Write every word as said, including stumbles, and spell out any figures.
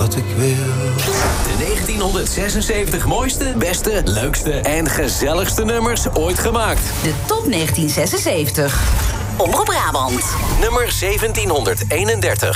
wat ik wil. De negentienhonderdzesenzeventig mooiste, beste, leukste en gezelligste nummers ooit gemaakt. De top negentien zesenzeventig. Omroep Brabant. Nummer zeventienhonderdeenendertig.